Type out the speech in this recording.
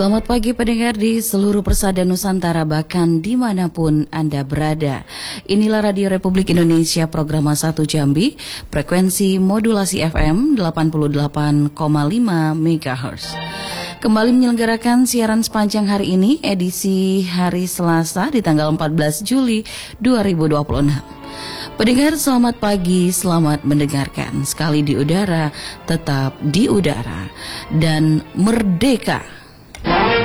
Selamat pagi pendengar di seluruh persada Nusantara bahkan dimanapun Anda berada. Inilah Radio Republik Indonesia program 1 Jambi, frekuensi modulasi FM 88,5 MHz. Kembali menyelenggarakan siaran sepanjang hari ini, edisi hari Selasa di tanggal 14 Juli 2026. Pendengar selamat pagi, selamat mendengarkan. Sekali di udara, tetap di udara dan merdeka.